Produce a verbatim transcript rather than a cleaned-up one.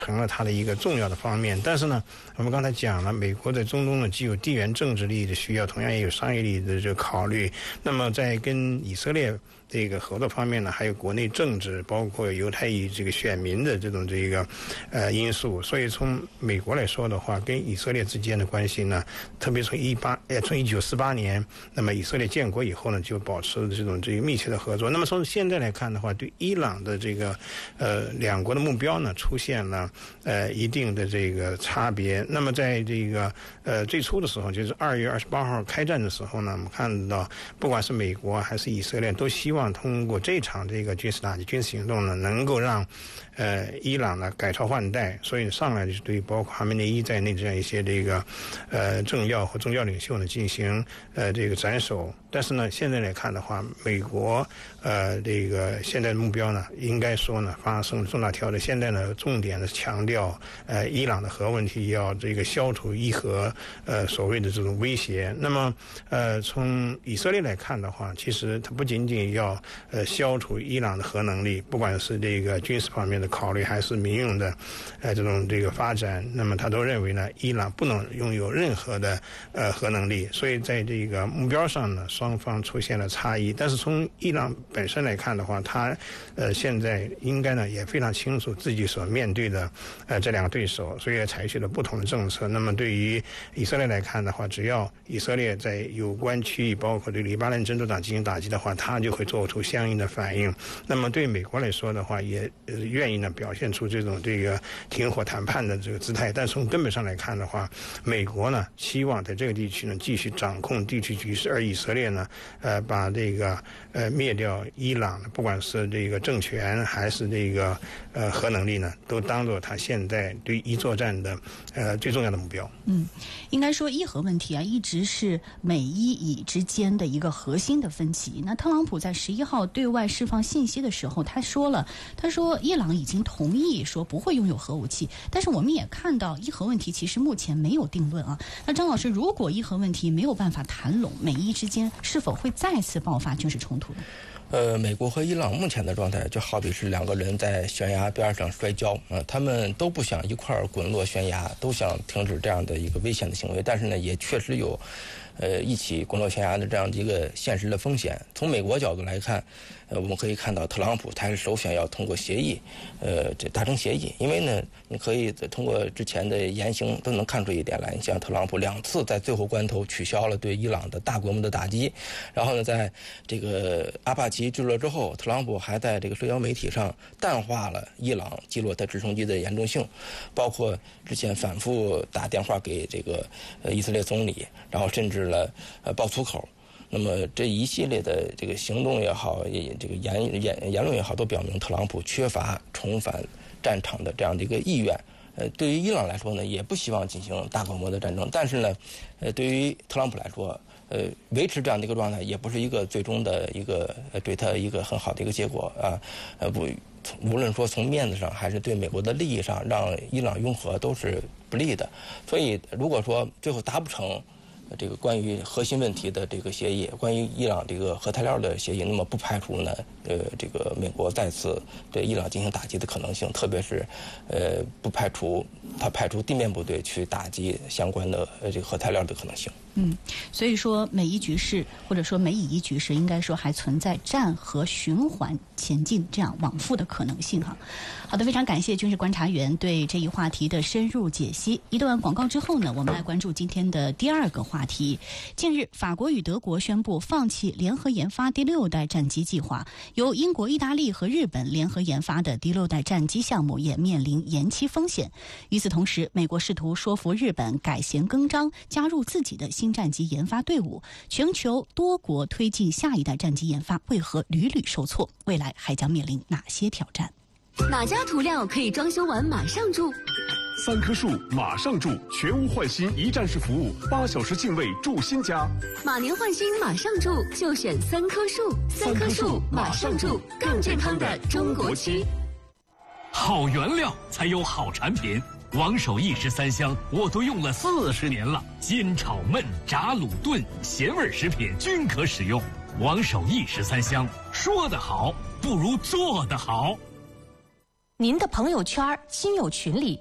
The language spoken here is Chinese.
成了它的一个重要的方面。但是呢，我们刚才讲了，美国在中东呢既有地缘政治利益的需要，同样也有商业利益的这个考虑。那么在跟以色列这个合作方面呢，还有国内政治，包括犹太裔这个选民的这种这个呃因素。所以从美国来说的话，跟以色列之间的关系呢，特别从一八呃从一九四八年，那么以色列建国以后呢，就保持这种这个密切的合作。那么从现在来看的话，对伊朗的这个呃两国的目标呢，出现了呃一定的这个差别。那么在这个呃最初的时候，就是二月二十八号开战的时候呢，我们看到不管是美国还是以色列，都希望通过这场这个军事打击、军事行动呢，能够让呃伊朗呢改朝换代。所以上来就是对包括哈梅内伊在内这样一些这个呃政要和宗教领袖呢进行呃这个斩首。但是呢，现在来看的话，美国呃这个现在的目标呢，应该说呢发生了重大调整。现在呢，重点的强调呃伊朗的核问题要这个消除伊核呃所谓的这种威胁。那么呃从以色列来看的话，其实它不仅仅要呃消除伊朗的核能力，不管是这个军事方面的考虑，还是民用的呃这种这个发展，那么他都认为呢，伊朗不能拥有任何的呃核能力。所以在这个目标上呢，双方出现了差异。但是从伊朗本身来看的话，他呃现在应该呢也非常清楚自己所面对的呃这两个对手，所以也采取了不同的政策。那么对于以色列来看的话，只要以色列在有关区域，包括对黎巴嫩真主党进行打击的话，他就会做出相应的反应。那么对美国来说的话，也呃愿意呢表现出这种这个停火谈判的这个姿态。但从根本上来看的话，美国呢希望在这个地区呢继续掌控地区局势，而以色列呢呃把这个呃灭掉伊朗，不管是这个政权还是这个呃核能力呢，都当做他现在对伊作战的呃最重要的目标。 嗯，应该说伊核问题啊，一直是美伊以之间的一个核心的分歧。那特朗普在十一号对外释放信息的时候，他说了，他说伊朗已经同意说不会拥有核武器，但是我们也看到伊核问题其实目前没有定论啊。那张老师，如果伊核问题没有办法谈拢，美伊之间是否会再次爆发军事冲突呢？ 呃，美国和伊朗目前的状态就好比是两个人在悬崖边上摔跤，呃，他们都不想一块儿滚落悬崖，都想停止这样的一个危险的行为，但是呢，也确实有，呃，一起滚落悬崖的这样的一个现实的风险。从美国角度来看，呃，我们可以看到特朗普他是首选要通过协议，呃，这达成协议，因为呢，你可以通过之前的言行都能看出一点来，像特朗普两次在最后关头取消了对伊朗的大规模的打击，然后呢，在这个阿帕奇坠落之后，特朗普还在这个社交媒体上淡化了伊朗击落他直升机的严重性，包括之前反复打电话给这个呃以色列总理，然后甚至了呃爆粗口。那么这一系列的这个行动也好，也这个言言言论也好，都表明特朗普缺乏重返战场的这样的一个意愿。呃，对于伊朗来说呢，也不希望进行大规模的战争，但是呢，呃，对于特朗普来说，呃，维持这样的一个状态也不是一个最终的一个呃对他一个很好的一个结果啊。呃，不，无论说从面子上还是对美国的利益上，让伊朗拥核都是不利的。所以，如果说最后达不成这个关于核心问题的这个协议，关于伊朗这个核材料的协议，那么不排除呢，呃，这个美国再次对伊朗进行打击的可能性，特别是，呃，不排除他派出地面部队去打击相关的呃这个核材料的可能性。 嗯，所以说美伊局势或者说美以伊局势，应该说还存在战和循环前进这样往复的可能性哈。好的，非常感谢军事观察员对这一话题的深入解析。一段广告之后呢，我们来关注今天的第二个话题。近日，法国与德国宣布放弃联合研发第六代战机计划，由英国、意大利和日本联合研发的第六代战机项目也面临延期风险。与此同时，美国试图说服日本改弦更张，加入自己的新战机研发队伍。全球多国推进下一代战机研发，为何屡屡受挫？未来还将面临哪些挑战？ 哪家涂料可以装修完马上住？ 三棵树马上住，全屋换新一站式服务，八小时净位住新家。 马年换新马上住，就选三棵树。三棵树马上住，更健康的中国区。 好原料才有好产品。王守义十三香我都用了四十年了，煎炒焖炸卤炖咸味食品均可使用。王守义十三香，说得好不如做得好。 您的朋友圈、亲友群里